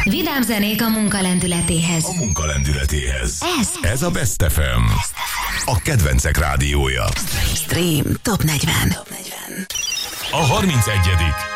Vidám zenék a munka lendületéhez. A munka lendületéhez. Ez a Best FM. A kedvencek rádiója. Stream Top 40. A 31.